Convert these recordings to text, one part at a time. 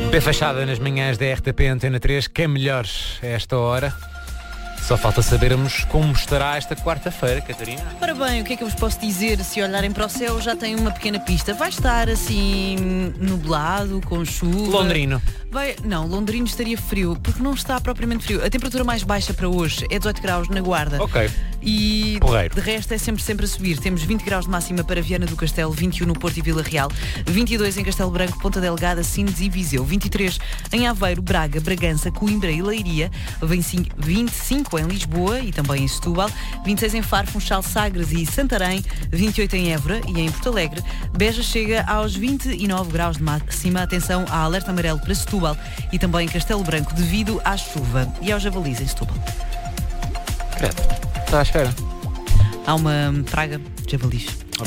Pé fechada nas manhãs da RTP Antena 3, que é melhor a esta hora. Só falta sabermos como estará esta quarta-feira, Catarina. Ora bem, o que é que eu vos posso dizer? Se olharem para o céu já tem uma pequena pista. Vai estar assim nublado, com chuva. Londrino. Não, Londrino estaria frio, porque não está propriamente frio. A temperatura mais baixa para hoje é 18 graus na Guarda. Ok. E Porreiro. de resto é sempre a subir. Temos 20 graus de máxima para Viana do Castelo, 21 no Porto e Vila Real, 22 em Castelo Branco, Ponta Delgada, Sines e Viseu, 23 em Aveiro, Braga, Bragança, Coimbra e Leiria, 25 em Lisboa e também em Setúbal, 26 em Faro, Funchal, Sagres e Santarém, 28 em Évora e em Porto Alegre. Beja chega aos 29 graus de máxima. Atenção à alerta amarelo para Setúbal e também em Castelo Branco devido à chuva e aos javalis em Setúbal. Credo. Está à espera. Há uma praga de javalis.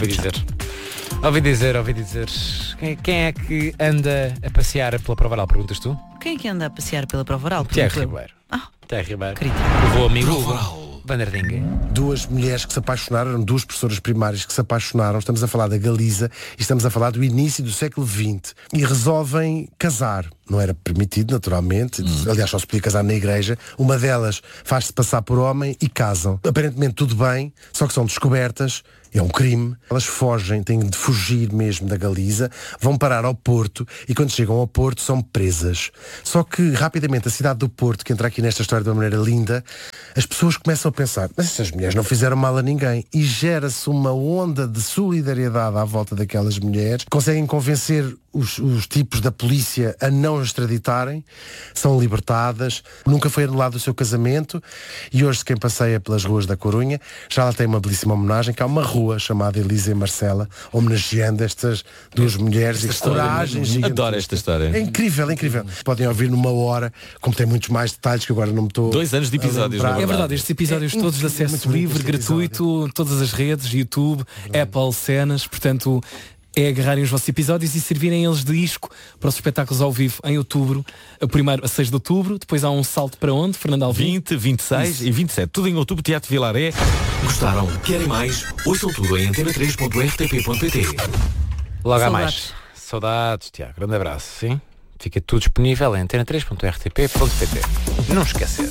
Ouvi dizer. Quem é que anda a passear pela Provaral? Perguntas tu? Quem é que anda a passear pela Provaral? Tiago Ribeiro. Tiago Ribeiro. Levou amigo Vanderdinga. Duas mulheres que se apaixonaram, eram duas professoras primárias que se apaixonaram. Estamos a falar da Galiza e estamos a falar do início do século XX. E resolvem casar. Não era permitido, naturalmente. Aliás, só se podia casar na igreja. Uma delas faz-se passar por homem e casam. Aparentemente tudo bem, só que são descobertas. É um crime. Elas fogem, têm de fugir mesmo da Galiza, vão parar ao Porto e quando chegam ao Porto são presas. Só que rapidamente a cidade do Porto, que entra aqui nesta história de uma maneira linda, as pessoas começam a pensar, mas essas mulheres não fizeram mal a ninguém. E gera-se uma onda de solidariedade à volta daquelas mulheres. Conseguem convencer os tipos da polícia a não extraditarem, são libertadas, nunca foi anulado o seu casamento e hoje quem passeia pelas ruas da Corunha já lá tem uma belíssima homenagem, que há uma rua chamada Elisa e Marcela, homenageando estas duas mulheres e coragem gigantesca. Adoro esta história. É incrível, é incrível. Podem ouvir numa hora, como tem muitos mais detalhes que agora não me estou 2 anos de episódios, a não É verdade, estes episódios todos de acesso livre, gratuito, todas as redes, YouTube, Apple, cenas, portanto é agarrarem os vossos episódios e servirem eles de isco para os espetáculos ao vivo em outubro, primeiro a 6 de outubro, depois há um salto para onde, Fernando Alvim? 20, 26 e 27, tudo em outubro, Teatro Vilaré. Gostaram? Querem mais? Ouçam tudo em antena3.rtp.pt. Logo há mais. Saudades, Tiago. Grande abraço, sim? Fica tudo disponível em antena3.rtp.pt. Não esquecer.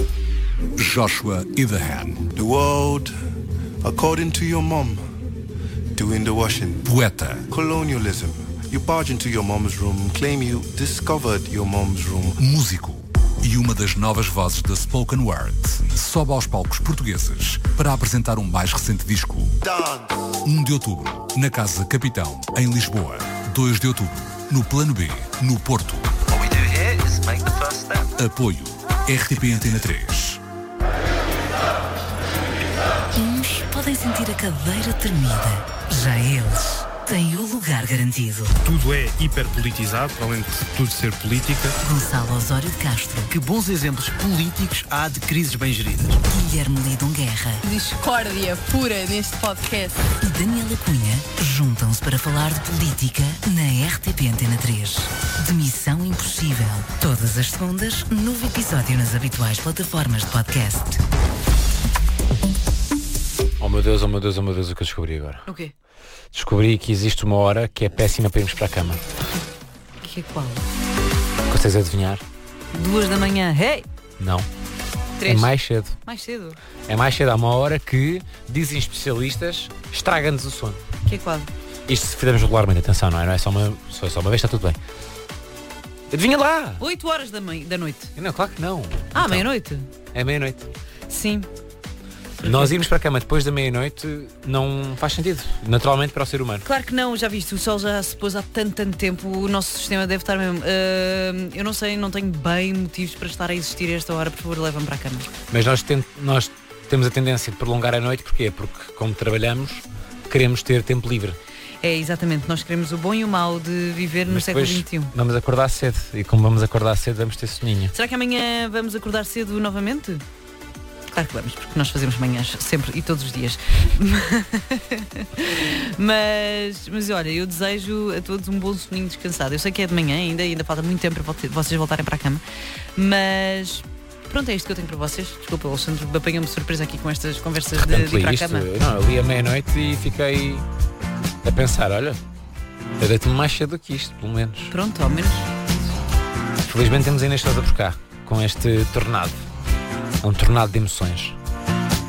Joshua Idahan. The world, according to your mom, doing the washing. Poeta. Colonialism. You barge into your mom's room, claim you discovered your mom's room. Músico. E uma das novas vozes da Spoken Word. Sobe aos palcos portugueses para apresentar um mais recente disco. 1 de outubro, na Casa Capitão, em Lisboa. 2 de outubro, no Plano B, no Porto. Apoio RTP Antena 3. Uns podem sentir a cadeira tremida. Já eles têm o lugar garantido. Tudo é hiperpolitizado, além de tudo ser política. Gonçalo Osório de Castro. Que bons exemplos políticos há de crises bem geridas. Guilherme Lidon Guerra. Discórdia pura neste podcast. E Daniela Cunha juntam-se para falar de política na RTP Antena 3. De Missão Impossível. Todas as segundas, novo episódio nas habituais plataformas de podcast. Oh meu Deus, o que eu descobri agora? O quê? Descobri que existe uma hora que é péssima para irmos para a cama. Que é qual? Consegues adivinhar? 2 da manhã. Hey! Não. 3. É mais cedo. Mais cedo? É mais cedo. Há uma hora que, dizem especialistas, estraga-nos o sono. Que é qual? Isto se fizermos regularmente, atenção, não é? Não é só uma vez, está tudo bem. Adivinha lá! 8 horas da noite. Não, claro que não. Ah, meia-noite? É meia-noite. Sim. Nós irmos para a cama depois da meia-noite não faz sentido, naturalmente, para o ser humano. Claro que não, já viste, o sol já se pôs há tanto tempo, o nosso sistema deve estar mesmo. Eu não sei, não tenho bem motivos para estar a existir a esta hora, por favor, leva-me para a cama. Mas nós temos a tendência de prolongar a noite, porquê? Porque, como trabalhamos, queremos ter tempo livre. É, exatamente, nós queremos o bom e o mau de viver no século XXI. Vamos acordar cedo, e como vamos acordar cedo, vamos ter soninho. Será que amanhã vamos acordar cedo novamente? Claro que vamos, porque nós fazemos manhãs sempre e todos os dias. Mas olha, eu desejo a todos um bom soninho descansado. Eu sei que é de manhã ainda falta muito tempo para vocês voltarem para a cama. Mas pronto, é isto que eu tenho para vocês. Desculpa, Alexandre, apanhou-me surpresa aqui com estas conversas de ir para a cama. Não, eu li à meia-noite e fiquei a pensar, olha, eu deito-me mais cedo que isto, pelo menos. Pronto, ao menos. Felizmente temos a Inês Sousa por cá, com este tornado. É um tornado de emoções.